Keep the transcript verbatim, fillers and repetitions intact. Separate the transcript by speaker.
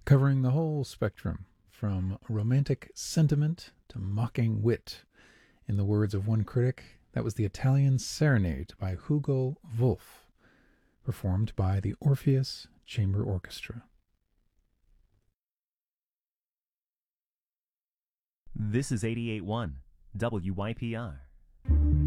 Speaker 1: covering the whole spectrum from romantic sentiment to mocking wit. In the words of one critic, that was the Italian Serenade by Hugo Wolf, performed by the Orpheus Chamber Orchestra.
Speaker 2: This is eighty-eight point one W Y P R.